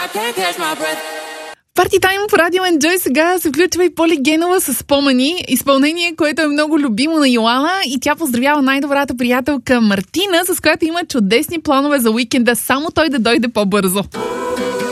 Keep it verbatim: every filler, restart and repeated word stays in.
Парти тайм по Радио Enjoy сега се включва и Поли Генова с Спомени. Изпълнение, което е много любимо на Йоана, и тя поздравява най-добрата приятелка Мартина, с която има чудесни планове за уикенда. Само той да дойде по-бързо.